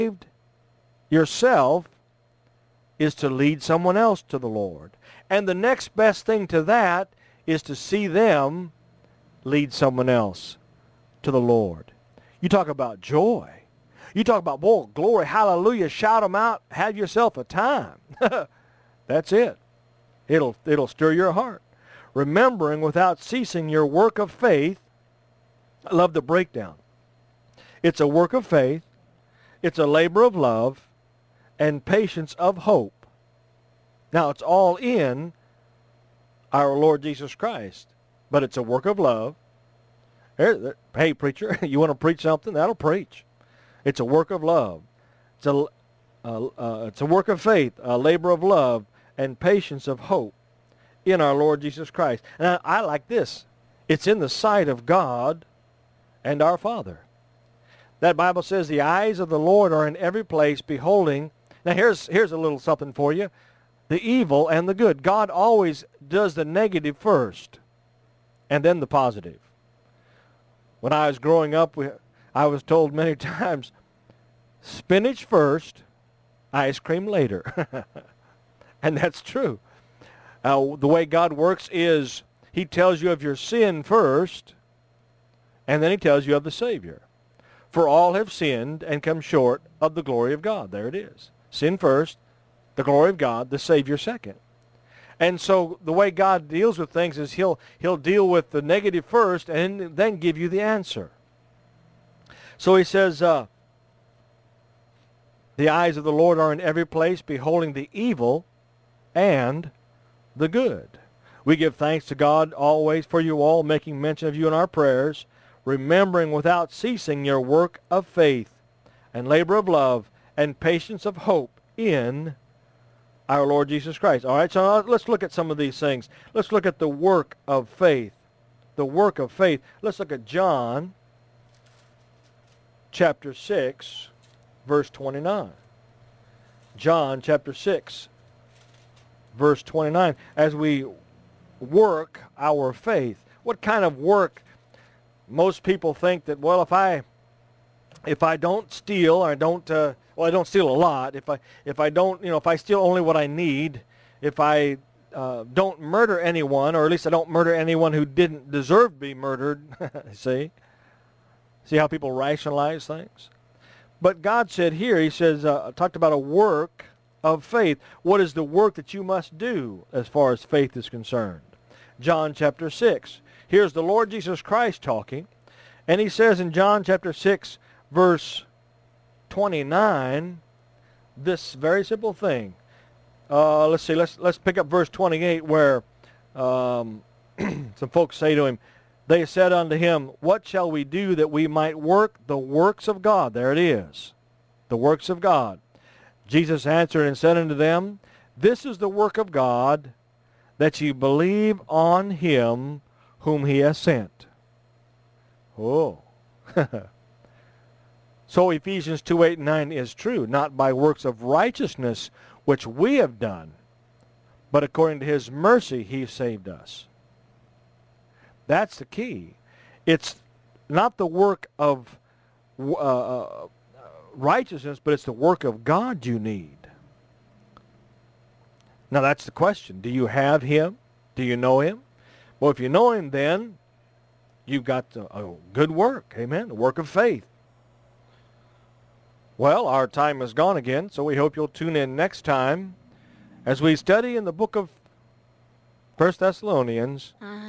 yourself is to lead someone else to the Lord. And the next best thing to that is to see them lead someone else to the Lord. You talk about joy. You talk about, boy, glory, hallelujah, shout them out, have yourself a time. That's it. It'll stir your heart. Remembering without ceasing your work of faith. I love the breakdown. It's a work of faith. It's a labor of love and patience of hope. Now, it's all in our Lord Jesus Christ, but it's a work of love. Hey, preacher, you want to preach something? That'll preach. It's a work of love. It's a work of faith, a labor of love, and patience of hope in our Lord Jesus Christ. And I like this. It's in the sight of God and our Father. That Bible says the eyes of the Lord are in every place beholding. Now here's a little something for you. The evil and the good. God always does the negative first and then the positive. When I was growing up, I was told many times, spinach first, ice cream later. And that's true. The way God works is he tells you of your sin first, and then he tells you of the Savior. For all have sinned and come short of the glory of God. There it is. Sin first, the glory of God, the Savior second. And so the way God deals with things is he'll deal with the negative first and then give you the answer. So he says, the eyes of the Lord are in every place, beholding the evil and the good. We give thanks to God always for you all, making mention of you in our prayers, remembering without ceasing your work of faith and labor of love and patience of hope in our Lord Jesus Christ. All right, so let's look at some of these things. Let's look at the work of faith. The work of faith. Let's look at John chapter 6, verse 29. John chapter 6, verse 29. As we work our faith. What kind of work? Most people think that, well, if I don't steal, or I don't steal a lot. If I don't, if I steal only what I need, if I don't murder anyone, or at least I don't murder anyone who didn't deserve to be murdered. See how people rationalize things. But God said here, he says, talked about a work of faith. What is the work that you must do as far as faith is concerned? John chapter 6. Here's the Lord Jesus Christ talking, and he says in John chapter 6, verse 29, this very simple thing. Let's see, let's pick up verse 28 where some folks say to him, they said unto him, what shall we do that we might work the works of God? There it is, the works of God. Jesus answered and said unto them, this is the work of God, that ye believe on him whom he has sent. Oh. So Ephesians 2, 8, and 9 is true, not by works of righteousness which we have done, but according to his mercy he saved us. That's the key. It's not the work of righteousness, but it's the work of God you need. Now that's the question. Do you have him? Do you know him? Well, if you know him, then you've got a good work. Amen. The work of faith. Well, our time is gone again, so we hope you'll tune in next time as we study in the book of 1 Thessalonians.